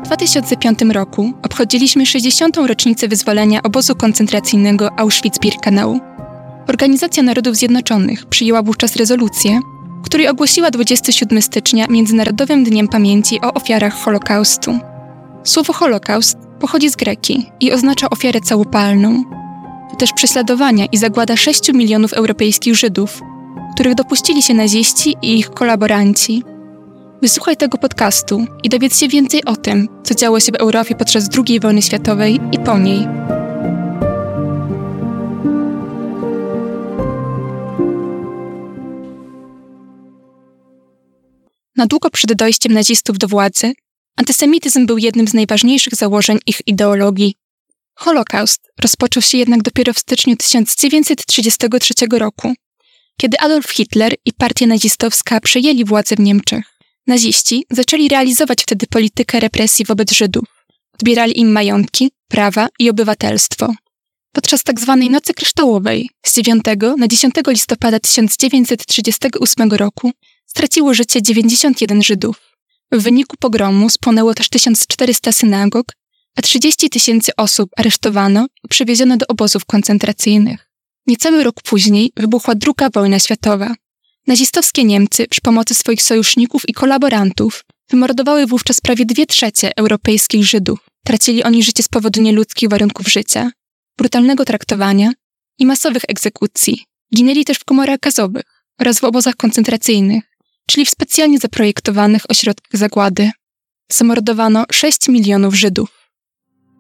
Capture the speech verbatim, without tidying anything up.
dwa tysiące piątym roku obchodziliśmy sześćdziesiątą rocznicę wyzwolenia obozu koncentracyjnego Auschwitz-Birkenau. Organizacja Narodów Zjednoczonych przyjęła wówczas rezolucję, w której ogłosiła dwudziestego siódmego stycznia Międzynarodowym Dniem Pamięci o ofiarach Holokaustu. Słowo Holokaust pochodzi z greki i oznacza ofiarę całopalną. To też prześladowania i zagłada sześciu milionów europejskich Żydów, których dopuścili się naziści i ich kolaboranci. Wysłuchaj tego podcastu i dowiedz się więcej o tym, co działo się w Europie podczas drugiej wojny światowej i po niej. Na długo przed dojściem nazistów do władzy, antysemityzm był jednym z najważniejszych założeń ich ideologii. Holokaust rozpoczął się jednak dopiero w styczniu tysiąc dziewięćset trzydziestego trzeciego roku, kiedy Adolf Hitler i partia nazistowska przejęli władzę w Niemczech. Naziści zaczęli realizować wtedy politykę represji wobec Żydów. Odbierali im majątki, prawa i obywatelstwo. Podczas tzw. Nocy Kryształowej z dziewiątego na dziesiątego listopada tysiąc dziewięćset trzydziestego ósmego roku straciło życie dziewięćdziesiąt jeden Żydów. W wyniku pogromu spłonęło też tysiąc czterysta synagog, a trzydzieści tysięcy osób aresztowano i przewieziono do obozów koncentracyjnych. Niecały rok później wybuchła druga wojna światowa. Nazistowskie Niemcy przy pomocy swoich sojuszników i kolaborantów wymordowały wówczas prawie dwie trzecie europejskich Żydów. Tracili oni życie z powodu nieludzkich warunków życia, brutalnego traktowania i masowych egzekucji. Ginęli też w komorach gazowych oraz w obozach koncentracyjnych, czyli w specjalnie zaprojektowanych ośrodkach zagłady. Zamordowano sześć milionów Żydów.